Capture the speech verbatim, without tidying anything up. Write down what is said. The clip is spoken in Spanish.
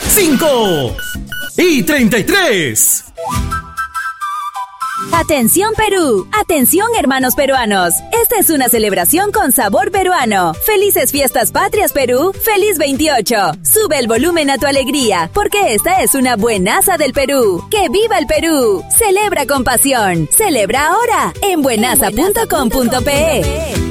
cinco y treinta y tres. Atención Perú, atención hermanos peruanos, esta es una celebración con sabor peruano. Felices fiestas patrias Perú, feliz veintiocho. Sube el volumen a tu alegría, porque esta es una buenaza del Perú. ¡Que viva el Perú! Celebra con pasión, celebra ahora en buenaza punto com punto pe.